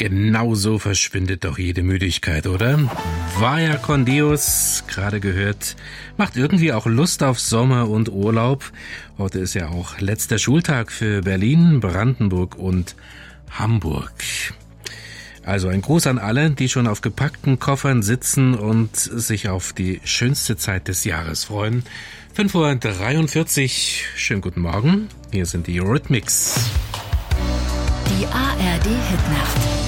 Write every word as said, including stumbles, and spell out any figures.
Genau so verschwindet doch jede Müdigkeit, oder? Vaya con Dios, gerade gehört, macht irgendwie auch Lust auf Sommer und Urlaub. Heute ist ja auch letzter Schultag für Berlin, Brandenburg und Hamburg. Also ein Gruß an alle, die schon auf gepackten Koffern sitzen und sich auf die schönste Zeit des Jahres freuen. fünf Uhr dreiundvierzig, schönen guten Morgen, hier sind die Rhythmics. Die A R D Hitnacht.